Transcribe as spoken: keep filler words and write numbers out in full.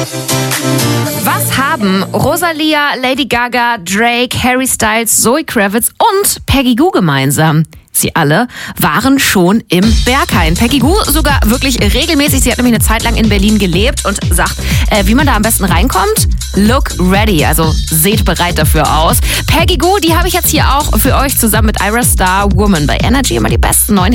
Was haben Rosalia, Lady Gaga, Drake, Harry Styles, Zoe Kravitz und Peggy Gou gemeinsam? Sie alle waren schon im Berghain. Peggy Gou sogar wirklich regelmäßig. Sie hat nämlich eine Zeit lang in Berlin gelebt und sagt, äh, wie man da am besten reinkommt. Look ready, also seht bereit dafür aus. Peggy Gou, die habe ich jetzt hier auch für euch zusammen mit Ira Star Woman bei Energy immer die besten neuen